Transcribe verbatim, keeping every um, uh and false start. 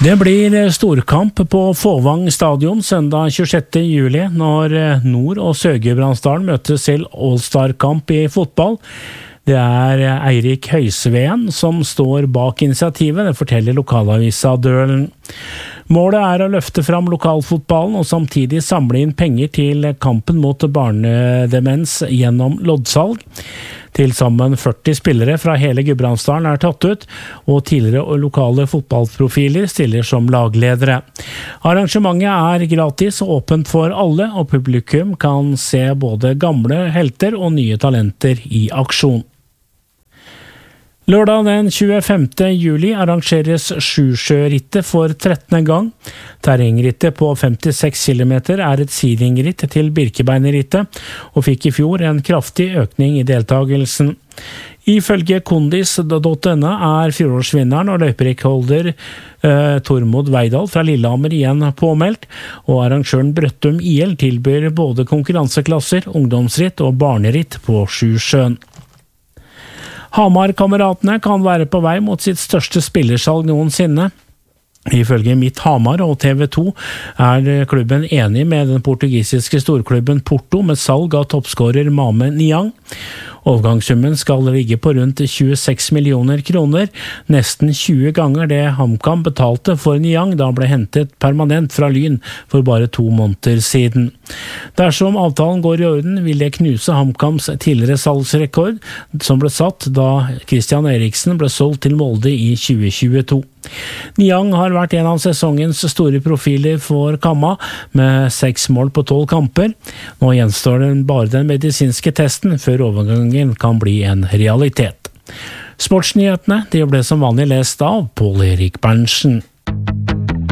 Det blir storkamp på Fåvang stadion søndag tjuesjette juli når Nord- og Sør-Gudbrandsdalen møtes til All-Star-kamp i fotball. Det er Eirik Høysveen som står bak initiativet, det forteller lokalavisa Dølen. Målet er å løfte fram lokalfotballen og samtidig samle inn penger til kampen mot barnedemens gjennom loddsalg. Til sammen førti spillere fra hele Gudbrandsdalen er tatt ut, og tidligere og lokale fotballprofiler stiller som lagledere. Arrangementet er gratis og åpent for alle, og publikum kan se både gamle helter og nye talenter i aksjon. Lørdag den tjuefemte juli arrangeres Sjusjørittet for trettende gang. Terrengrittet på femtiseks kilometer er et sidingritt til Birkebeinerrittet, og fikk i fjor en kraftig økning i deltagelsen. Ifølge kondis punktum no er fjorårsvinneren og løyperekorder eh, Tormod Veidal fra Lillehammer igjen påmeldt, og arrangøren Brøttum I L tilbyr både konkurranseklasser, ungdomsritt og barneritt på Sjusjøen. Hamar-kameratene kan være på vei mot sitt største spillersalg noensinne. Ifølge Mitt Hamar og T V to er klubben enig med den portugisiske storklubben Porto med salg av toppskårer Mame Niang. Overgangssummen skal ligge på rundt tjueseks millioner kroner, nesten tjue ganger det HamKam betalte for Niang da han ble hentet permanent fra Lyn for bare to måneder siden. Dersom avtalen går i orden, vil det knuse HamKams tidligere salgsrekord, som ble satt da Christian Eriksen ble solgt til Molde i tjue tjueto. Niang har vært en av sesongens store profiler for Kamma, med seks mål på tolv kamper. Nå gjenstår den bare den medisinske testen før overgangen kan bli en realitet. Sportsnyhetene de ble som vanlig lest av Pål Erik Berntsen.